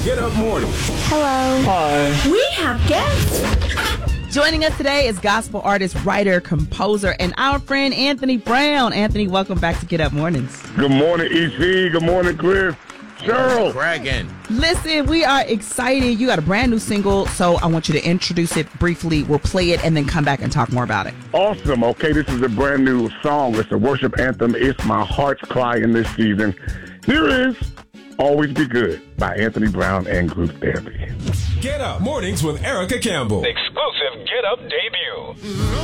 Get Up Morning. Hello. Hi. We have guests. Joining us today is gospel artist, writer, composer, and our friend Anthony Brown. Anthony, welcome back to Get Up Mornings. Good morning, EC. Good morning, Chris. Cheryl. Dragon. Listen, we are excited. You got a brand new single, so I want you to introduce it briefly. We'll play it and then come back and talk more about it. Awesome. Okay, this is a brand new song. It's a worship anthem. It's my heart's cry in this season. Here is Always Be Good by Anthony Brown and Group Therapy. Get Up Mornings with Erica Campbell. Exclusive Get Up debut.